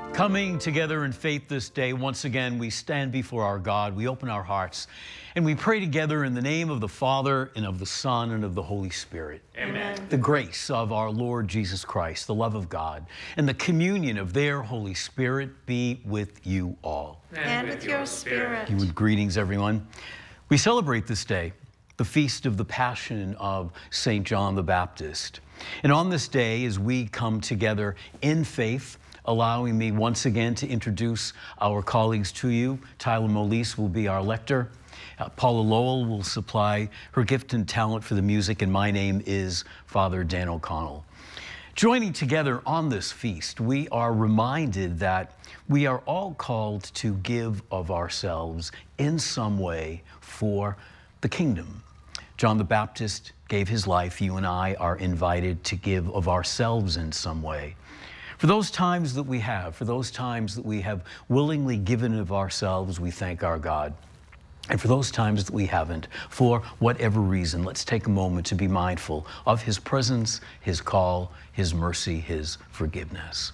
Coming together in faith this day, once again, we stand before our God, we open our hearts, and we pray together in the name of the Father, and of the Son, and of the Holy Spirit. Amen. The grace of our Lord Jesus Christ, the love of God, and the communion of their Holy Spirit be with you all. And with your spirit. Greetings, everyone. We celebrate this day, the feast of the Passion of St. John the Baptist. And on this day, as we come together in faith, allowing me once again to introduce our colleagues to you. Tyler Molise will be our lector. Paula Lowell will supply her gift and talent for the music, and my name is Father Dan O'Connell. Joining together on this feast, we are reminded that we are all called to give of ourselves in some way for the kingdom. John the Baptist gave his life. You and I are invited to give of ourselves in some way. For those times that we have willingly given of ourselves, we thank our God. And for those times that we haven't, for whatever reason, let's take a moment to be mindful of His presence, His call, His mercy, His forgiveness.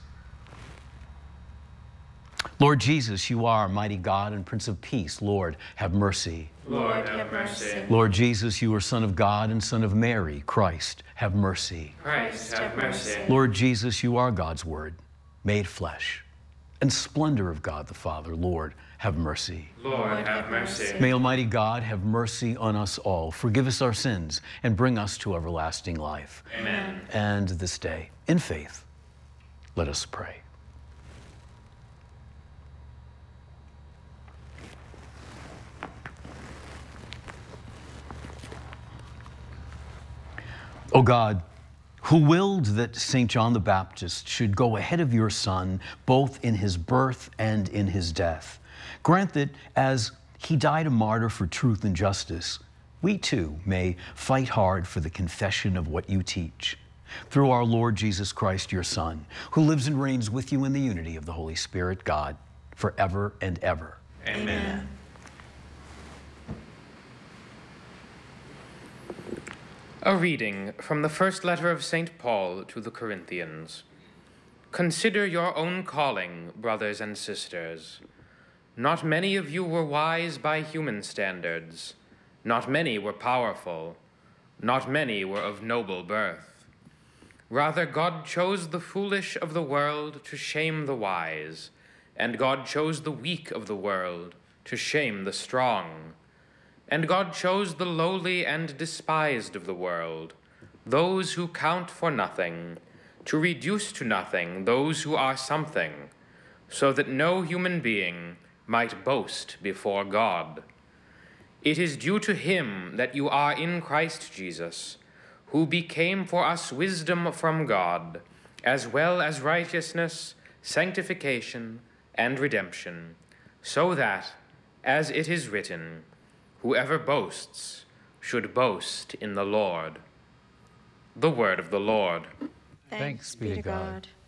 Lord Jesus, you are mighty God and Prince of Peace. Lord, have mercy. Lord, have mercy. Lord Jesus, you are Son of God and Son of Mary. Christ, have mercy. Christ, have mercy. Lord Jesus, you are God's Word, made flesh, and splendor of God the Father. Lord, have mercy. Lord, have mercy. May Almighty God have mercy on us all, forgive us our sins, and bring us to everlasting life. Amen. And this day, in faith, let us pray. O God, who willed that St. John the Baptist should go ahead of your Son, both in his birth and in his death, grant that as he died a martyr for truth and justice, we too may fight hard for the confession of what you teach. Through our Lord Jesus Christ, your Son, who lives and reigns with you in the unity of the Holy Spirit, God, forever and ever. Amen. A reading from the first letter of St. Paul to the Corinthians. Consider your own calling, brothers and sisters. Not many of you were wise by human standards. Not many were powerful. Not many were of noble birth. Rather, God chose the foolish of the world to shame the wise, and God chose the weak of the world to shame the strong. And God chose the lowly and despised of the world, those who count for nothing, to reduce to nothing those who are something, so that no human being might boast before God. It is due to him that you are in Christ Jesus, who became for us wisdom from God, as well as righteousness, sanctification, and redemption, so that, as it is written, whoever boasts should boast in the Lord. The word of the Lord. Thanks be to God.